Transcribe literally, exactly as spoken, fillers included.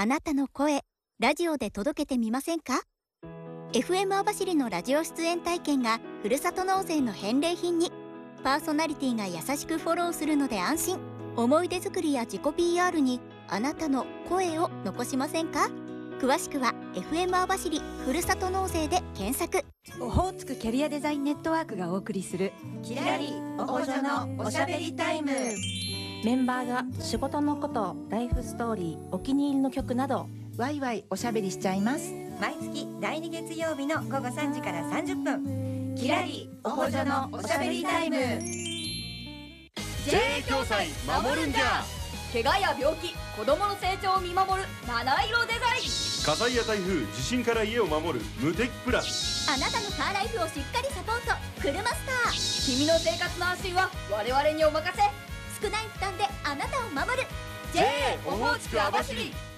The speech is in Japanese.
あなたの声、ラジオで届けてみませんか？ エフエム 網走のラジオ出演体験がふるさと納税の返礼品に。パーソナリティが優しくフォローするので安心。思い出作りや自己 ピーアール にあなたの声を残しませんか？詳しくは エフエム 網走ふるさと納税で検索。 オホーツクキャリアデザインネットワークがお送りするキラリおほじょのおしゃべりタイム。 メンバーが仕事のこと、ライフストーリー、お気に入りの曲などワイワイおしゃべりしちゃいます。 毎月だいに月曜日の午後さんじからさんじゅっぷん、キラリおほじょのおしゃべりタイム。 ジェー 共済守るんじゃ。 怪我や病気、子どもの成長を見守る七色デザイン。 火災や台風、地震から家を守る無敵プラス。 あなたのカーライフをしっかりサポート、車スター。 君の生活の安心は我々にお任せ。 少ない負担であなたを守るジェー オホーツク網走。